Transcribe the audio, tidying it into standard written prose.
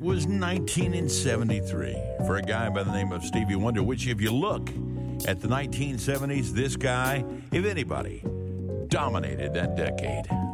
was 1973 for a guy by the name of Stevie Wonder, which, if you look at the 1970s, this guy, if anybody, dominated that decade.